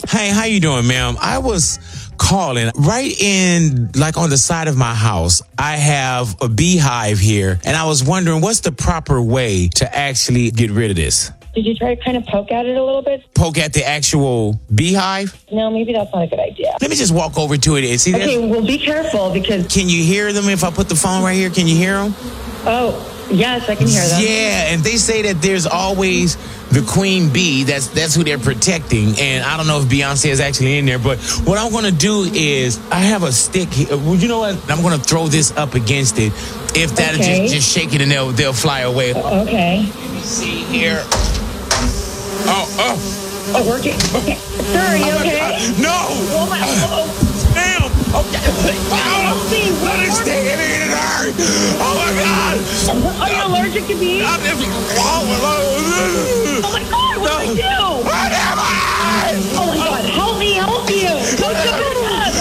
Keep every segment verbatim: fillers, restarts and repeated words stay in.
Hey, how you doing, ma'am? I was calling right in, like on the side of my house. I have a beehive here, and I was wondering what's the proper way to actually get rid of this? Did you try to kind of poke at it a little bit? Poke at the actual beehive? No, maybe that's not a good idea. Let me just walk over to it and see. Okay, well, be careful because... Can you hear them if I put the phone right here? Can you hear them? Oh, yes, I can hear them. Yeah, and they say that there's always the queen bee. That's that's who they're protecting. And I don't know if Beyonce is actually in there, but what I'm going to do is I have a stick here. Well, you know what? I'm going to throw this up against it. If that'll Okay. just, just shake it and they'll, they'll fly away. Okay. Let me see here. Oh, oh. Oh, working. Okay. Sir, are you Oh my okay? God. No! Oh, my... Oh, Ma'am! Okay. oh, please. Let it stick in me and it hurt. Oh, my God! Are you allergic to bees? I'm just... Oh, my God! Oh, my God. What do I do? Whatever! Oh, my God. Help me. Help you. Go to the bed.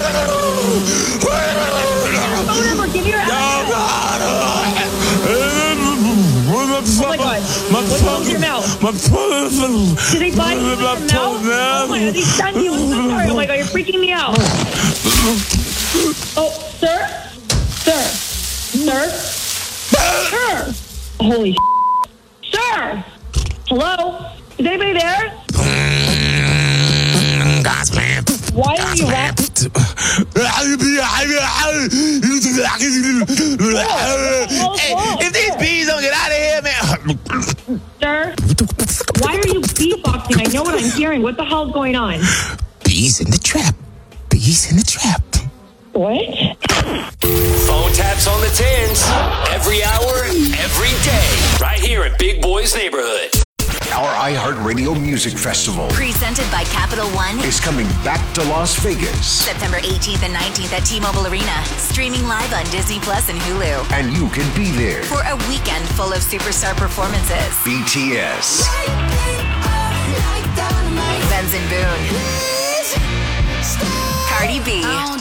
Phone number. Give me your address. Oh, my God. What's wrong with your mouth? My tongue. Did they bite you in your mouth? Oh, my God. They stung you. I'm so sorry. Oh, my God. You're freaking me out. Oh, sir? Sir? Sir? Sir? Holy sh**. Sir! Hello? Is anybody there? God's man. Why are you rap- Hey, if these bees don't get out of here, man. Sir? Why are you beatboxing? I know what I'm hearing. What the hell's going on? Bees in the trap. Bees in the trap. What? Phone taps on the tens. Every hour, every day. Right here in Big Boy's neighborhood. Our iHeartRadio Music Festival Presented by Capital One. is coming back to Las Vegas, September eighteenth and nineteenth at T-Mobile Arena. Streaming live on Disney Plus and Hulu. and you can be there. For a weekend full of superstar performances. B T S, Benson Boone. Cardi B.